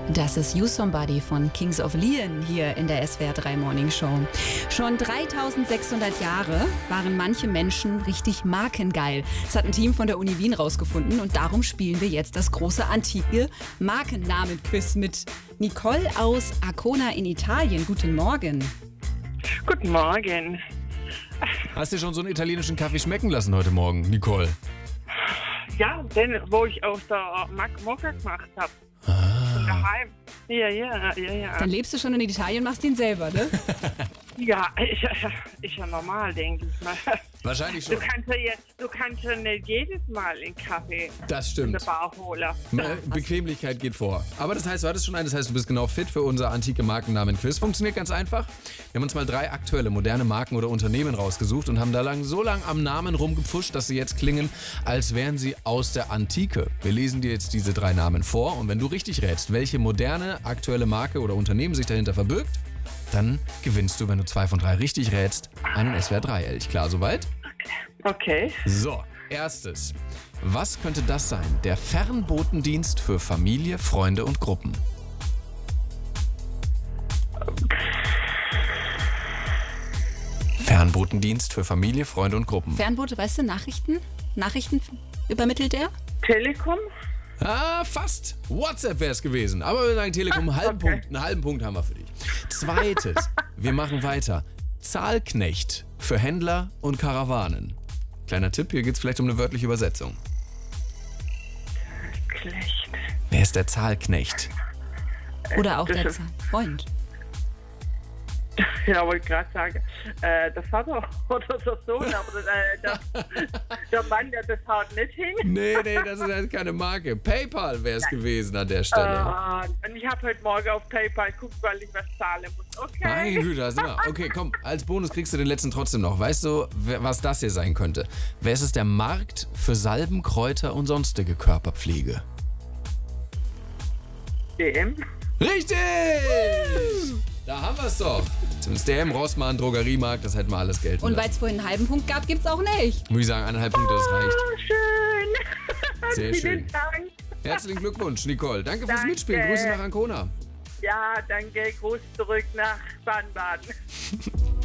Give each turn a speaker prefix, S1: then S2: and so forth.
S1: Das ist You Somebody von Kings of Leon hier in der SWR 3 Morning Show. Schon 3600 Jahre waren manche Menschen richtig markengeil. Das hat ein Team von der Uni Wien rausgefunden und darum spielen wir jetzt das große antike Markennamen-Quiz mit Nicole aus Ancona in Italien. Guten Morgen.
S2: Guten Morgen.
S3: Hast du schon so einen italienischen Kaffee schmecken lassen heute Morgen, Nicole?
S2: Ja, den, wo ich aus der Mokka gemacht habe. Von daheim. Ja.
S1: Dann lebst du schon in Italien und machst den selber, ne?
S2: Ja, ist ja normal, denke ich mal.
S3: Wahrscheinlich schon.
S2: Du kannst ja nicht jedes Mal einen Kaffee
S3: Das
S2: in
S3: stimmt.
S2: der Bar holen.
S3: Bequemlichkeit geht vor. Aber das heißt, du hattest schon einen, das heißt, du bist genau fit für unser antike Markennamen-Quiz. Funktioniert ganz einfach. Wir haben uns mal 3 aktuelle, moderne Marken oder Unternehmen rausgesucht und haben da so lang am Namen rumgepfuscht, dass sie jetzt klingen, als wären sie aus der Antike. Wir lesen dir jetzt diese 3 Namen vor und wenn du richtig rätst, welche moderne, aktuelle Marke oder Unternehmen sich dahinter verbirgt, dann gewinnst du, wenn du 2 von 3 richtig rätst, einen SWR 3 Elch. Klar, soweit?
S2: Okay.
S3: So, erstes. Was könnte das sein? Der Fernbotendienst für Familie, Freunde und Gruppen. Fernbotendienst für Familie, Freunde und Gruppen.
S1: Fernbote, weißt du, Nachrichten? Nachrichten übermittelt er?
S2: Telekom?
S3: Fast. WhatsApp wäre es gewesen. Aber wir sagen Telekom, einen halben Punkt haben wir für dich. Zweites, wir machen weiter. Zahlknecht für Händler und Karawanen. Kleiner Tipp, hier geht es vielleicht um eine wörtliche Übersetzung.
S2: Schlecht.
S3: Wer ist der Zahlknecht?
S1: Oder auch
S2: das
S1: der
S2: ist-
S1: Freund?
S2: Ja, wollte ich gerade sagen, der Vater oder der Sohn, aber der Mann, der das haut nicht hin.
S3: Nee, das ist halt keine Marke. PayPal wäre es gewesen an der Stelle.
S2: Und ich habe heute Morgen auf PayPal geguckt, weil ich was zahlen muss.
S3: Meine
S2: Okay.
S3: Güte, das ist immer. Okay, komm, als Bonus kriegst du den letzten trotzdem noch. Weißt du, was das hier sein könnte? Wer ist es der Markt für Salben, Kräuter und sonstige Körperpflege?
S2: DM?
S3: Richtig! Da haben wir es doch. Zumindest DM, Rossmann, Drogeriemarkt, das hätten wir alles gelten
S1: Und weil
S3: lassen.
S1: es vorhin einen halben Punkt gab, gibt's auch nicht.
S3: Muss ich sagen, 1,5 Punkte, das reicht.
S2: Oh, schön.
S3: Sehr schön.
S2: Vielen Dank.
S3: Herzlichen Glückwunsch, Nicole. Danke fürs
S2: Danke.
S3: Mitspielen. Grüße nach Ancona.
S2: Ja, danke. Gruß zurück nach Baden-Baden.